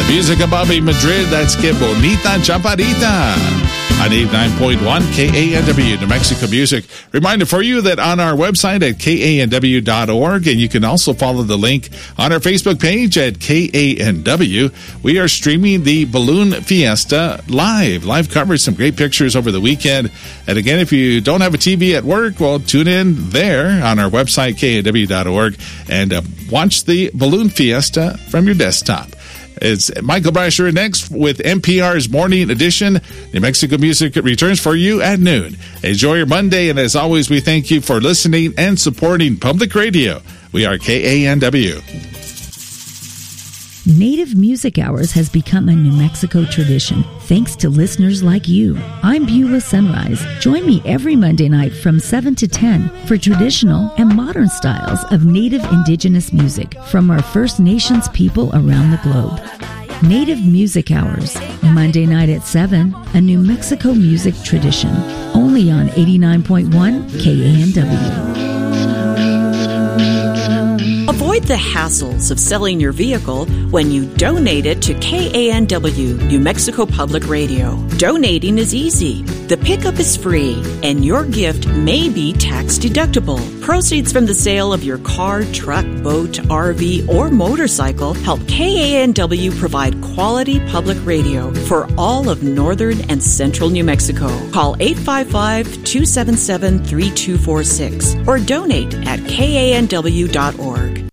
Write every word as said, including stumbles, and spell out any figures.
Music of Bobby Madrid, that's Que Bonita Chaparita. On eighty-nine point one K A N W, New Mexico Music. Reminder for you that on our website at K A N W dot org, and you can also follow the link on our Facebook page at K A N W. We are streaming the Balloon Fiesta live. Live coverage, some great pictures over the weekend. And again, if you don't have a T V at work, well, tune in there on our website, K A N W dot org, and uh, watch the Balloon Fiesta from your desktop. It's Michael Brasher next with N P R's Morning Edition. New Mexico Music returns for you at noon. Enjoy your Monday, and as always, we thank you for listening and supporting Public Radio. We are K A N W. Native Music Hours has become a New Mexico tradition, thanks to listeners like you. I'm Beulah Sunrise. Join me every Monday night from seven to ten for traditional and modern styles of Native Indigenous music from our First Nations people around the globe. Native Music Hours, Monday night at seven, a New Mexico music tradition, only on eighty-nine point one K A N W. Avoid the hassles of selling your vehicle when you donate it to K A N W, New Mexico Public Radio. Donating is easy. The pickup is free, and your gift may be tax deductible. Proceeds from the sale of your car, truck, boat, R V, or motorcycle help K A N W provide quality public radio for all of northern and central New Mexico. Call eight five five, two seven seven, three two four six or donate at K A N W dot org.